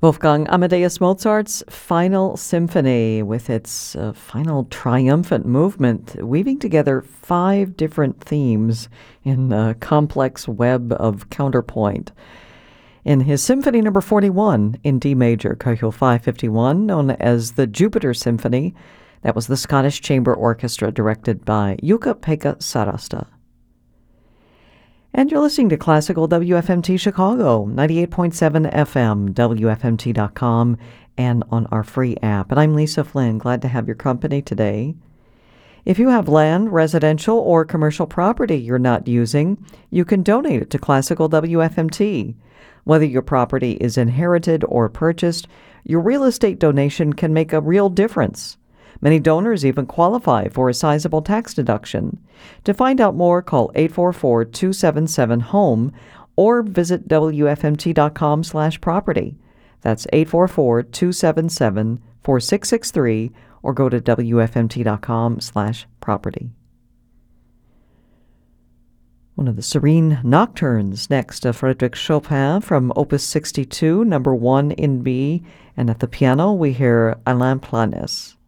Wolfgang Amadeus Mozart's Final Symphony, with its final triumphant movement, weaving together 5 different themes in a complex web of counterpoint. In his Symphony No. 41 in D major, Köchel 551, known as the Jupiter Symphony, that was the Scottish Chamber Orchestra directed by Jukka-Pekka Sarasta. And you're listening to Classical WFMT Chicago, 98.7 FM, WFMT.com, and on our free app. And I'm Lisa Flynn, glad to have your company today. If you have land, residential, or commercial property you're not using, you can donate it to Classical WFMT. Whether your property is inherited or purchased, your real estate donation can make a real difference. Many donors even qualify for a sizable tax deduction. To find out more, call 844-277-HOME or visit WFMT.com/property. That's 844-277-4663 or go to WFMT.com/property. One of the Serene Nocturnes next, Frédéric Chopin from Opus 62, number 1 in B, and at the piano we hear Alain Planès.